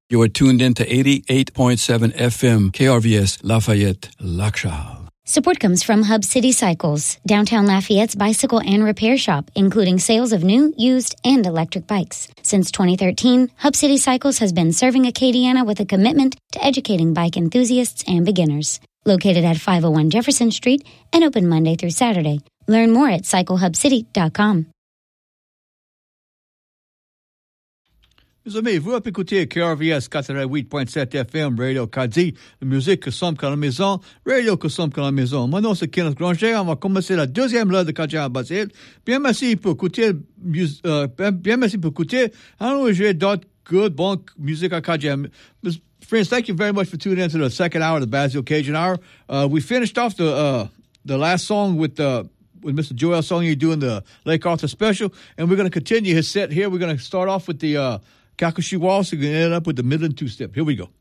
You are tuned in to 88.7 FM, KRVS, Lafayette, Lakshal. Support comes from Hub City Cycles, downtown Lafayette's bicycle and repair shop, including sales of new, used, and electric bikes. Since 2013, Hub City Cycles has been serving Acadiana with a commitment to educating bike enthusiasts and beginners. Located at 501 Jefferson Street and open Monday through Saturday. Learn more at cyclehubcity.com. Mes amis, vous écoutez KRVS 88.7 FM, Radio Kadi, la musique que sommes qu'à la maison, Radio que sommes qu'à la maison. Mon nom c'est Kenneth Granger, on va commencer la deuxième heure de Kadi en Basile. Bien merci pour écouter, allons jouer d'autres good, bon musique à Kadi. Friends, thank you very much for tuning in to the second hour of the Basile Cajun Hour. We finished off the last song with Mr. Joel Sonier doing the Lake Arthur special, and we're going to continue his set here. We're going to start off with the Kakushi Waltz. We're going to end up with the Midland two-step. Here we go.